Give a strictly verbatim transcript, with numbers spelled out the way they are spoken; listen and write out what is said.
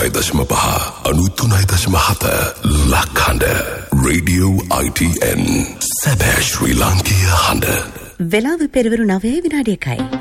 අනූතුනයි දශම පහ අනූතුනයි දශම හත ලක්හඬ රේඩියෝ I T N සැබෑ ශ්‍රී ලාංකීය හඬ. වෙලාව පෙරවරු නවය විනාඩි එකයි.